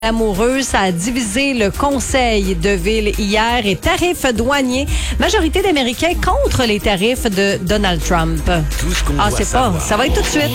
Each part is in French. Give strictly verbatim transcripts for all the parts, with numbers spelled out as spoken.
Amoureux, ça a divisé le conseil de ville hier et tarifs douaniers. Majorité d'Américains contre les tarifs de Donald Trump. Tout ce qu'on ah, doit c'est savoir. pas. Ça va être tout de suite.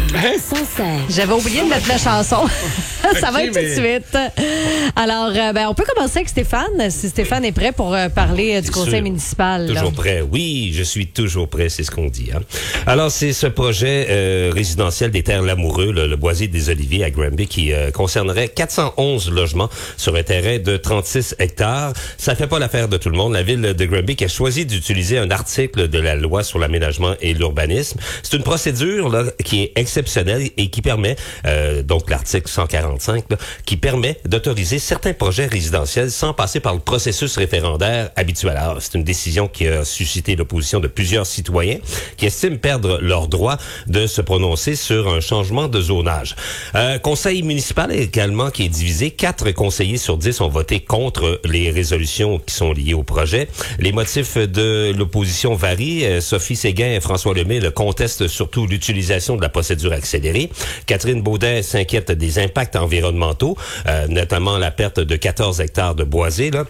Hein? J'avais oublié de mettre la chanson. ça va Ok, être mais... tout de suite. Alors, euh, ben, on peut commencer avec Stéphane, si Stéphane est prêt pour euh, parler euh, du C'est conseil sûr. municipal. là. Toujours prêt. Oui, je suis toujours prêt, c'est ce qu'on dit. Hein. Alors, c'est ce projet euh, résidentiel des Terres Lamoureux, le, le boisier des Oliviers à Granby, qui euh, concernerait quatre cent onze logements sur un terrain de trente-six hectares. Ça fait pas l'affaire de tout le monde. La ville de Granby qui a choisi d'utiliser un article de la loi sur l'aménagement et l'urbanisme. C'est une procédure là, qui est exceptionnelle et qui permet, euh, donc l'article cent quarante-cinq, là, qui permet d'autoriser certains projets résidentiels sans passer par le processus référendaire habituel. Alors, c'est une décision qui a suscité l'opposition de plusieurs citoyens qui estiment perdre leur droit de se prononcer sur un changement de zonage. Euh, conseil municipal également qui est divisé. Quatre conseillers sur dix ont voté contre les résolutions qui sont liées au projet. Les motifs de l'opposition varient. Euh, Sophie Séguin et François Lemay le contestent surtout l'utilisation de la procédure accélérée. Catherine Baudin s'inquiète des impacts environnementaux, euh, notamment la perte de quatorze hectares de boisés, là.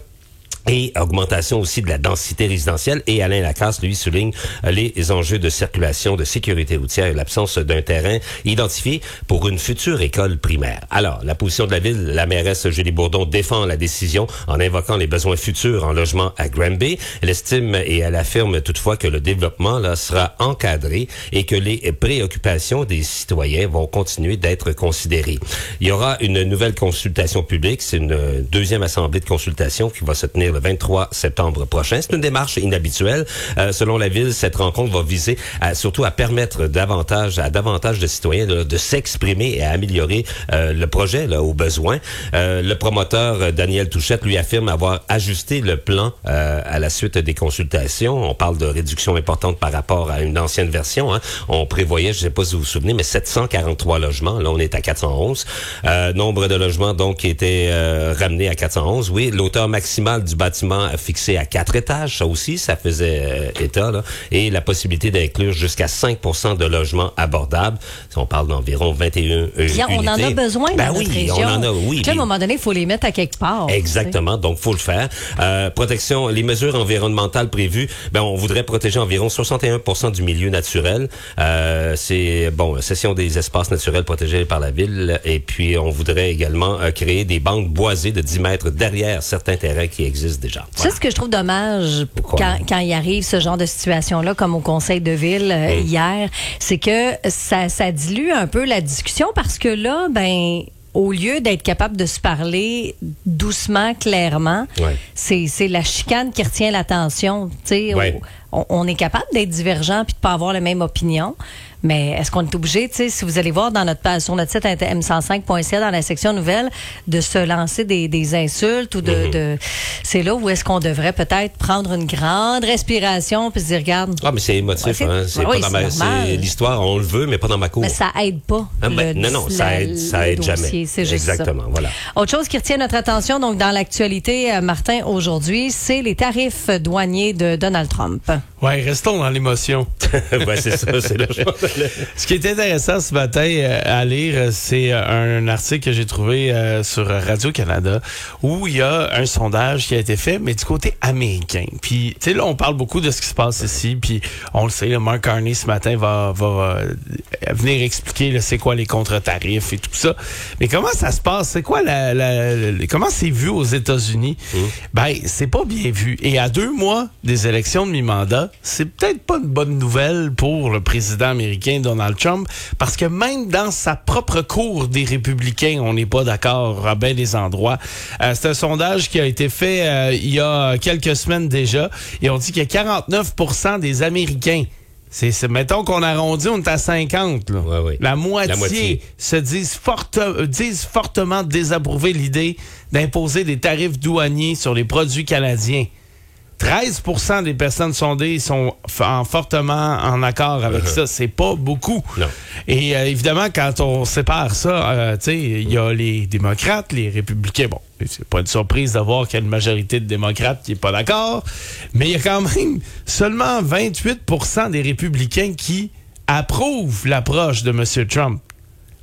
Et augmentation aussi de la densité résidentielle. Et Alain Lacasse, lui, souligne les enjeux de circulation, de sécurité routière et l'absence d'un terrain identifié pour une future école primaire. Alors, la position de la ville, la mairesse Julie Bourdon défend la décision en invoquant les besoins futurs en logement à Granby. Elle estime et elle affirme toutefois que le développement là sera encadré et que les préoccupations des citoyens vont continuer d'être considérées. Il y aura une nouvelle consultation publique. C'est une deuxième assemblée de consultation qui va se tenir le vingt-trois septembre prochain. C'est une démarche inhabituelle. Euh, selon la ville, cette rencontre va viser à, surtout à permettre davantage à davantage de citoyens de, de s'exprimer et à améliorer euh, le projet là, aux besoins. Euh, le promoteur euh, Daniel Touchette lui affirme avoir ajusté le plan euh, à la suite des consultations. On parle de réduction importante par rapport à une ancienne version. Hein. On prévoyait, je ne sais pas si vous vous souvenez, mais sept cent quarante-trois logements. Là, on est à quatre cent onze. Euh, nombre de logements donc qui était euh, ramené à quatre cent onze. Oui, l'auteur maximal du bâtiment fixé à quatre étages, ça aussi, ça faisait euh, état, là, et la possibilité d'inclure jusqu'à cinq pour cent de logements abordables. On parle d'environ vingt et un euh, Bien, unités. on en a besoin dans ben notre oui, région. on en a, oui. Puis, à un mais- moment donné, il faut les mettre à quelque part. Exactement, donc faut le faire. Euh, protection, les mesures environnementales prévues, ben on voudrait protéger environ soixante et un pour cent du milieu naturel. Euh, c'est bon, cession des espaces naturels protégés par la ville, et puis on voudrait également euh, créer des bandes boisées de dix mètres derrière certains terrains qui existent déjà. Tu sais ce que je trouve dommage Pourquoi? quand, quand il arrive ce genre de situation-là, comme au conseil de ville euh, Mm. hier, c'est que ça, ça dilue un peu la discussion parce que là, ben, au lieu d'être capable de se parler doucement, clairement, Ouais. c'est, c'est la chicane qui retient l'attention. Tu sais, Ouais. on, on est capable d'être divergent puis de pas avoir la même opinion. Mais est-ce qu'on est obligé, tu sais, si vous allez voir dans notre page, sur notre site m cent cinq point c a dans la section nouvelles, de se lancer des, des insultes ou de, Mm-hmm. de c'est là où est-ce qu'on devrait peut-être prendre une grande respiration puis se dire, regarde, Ah mais c'est émotif, Ouais, c'est- hein. C'est ouais, pas oui, dans c'est ma, normal. c'est l'histoire, on le veut, mais pas dans ma cour. mais ça aide pas. Ah, ben, le- non, non, ça la- aide, ça le aide dossier, jamais. C'est juste Exactement, ça. voilà. Autre chose qui retient notre attention, donc dans l'actualité, euh, Martin, aujourd'hui, c'est les tarifs douaniers de Donald Trump. Ouais, restons dans l'émotion. ouais, c'est ça, c'est là. Ce qui est intéressant ce matin euh, à lire, euh, c'est euh, un article que j'ai trouvé euh, sur Radio-Canada où il y a un sondage qui a été fait, mais du côté américain. Puis, tu sais, là, on parle beaucoup de ce qui se passe ici, puis on le sait, là, Mark Carney ce matin va, va euh, venir expliquer là, c'est quoi les contre-tarifs et tout ça. Mais comment ça se passe? C'est quoi la, la, la- comment c'est vu aux États-Unis? Mmh. Ben, c'est pas bien vu. Et à deux mois des élections de mi-mandat, c'est peut-être pas une bonne nouvelle pour le président américain Donald Trump, parce que même dans sa propre cour des républicains, on n'est pas d'accord à bien des endroits. Euh, c'est un sondage qui a été fait euh, il y a quelques semaines déjà, et on dit que quarante-neuf pour cent des Américains, c'est, c'est mettons qu'on arrondit, on est à cinquante, là. Ouais, ouais. La moitié, La moitié. se disent, forte, euh, disent fortement désapprouver l'idée d'imposer des tarifs douaniers sur les produits canadiens. treize pour cent des personnes sondées sont f- en fortement en accord avec Uh-huh. ça. C'est pas beaucoup. Non. Et euh, évidemment, quand on sépare ça, euh, tu sais, il y a les démocrates, les républicains. Bon, c'est pas une surprise de voir qu'il y a une majorité de démocrates qui est pas d'accord. Mais il y a quand même seulement vingt-huit pour cent des républicains qui approuvent l'approche de M. Trump.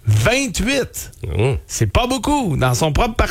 vingt-huit. Mmh. C'est pas beaucoup. Dans son propre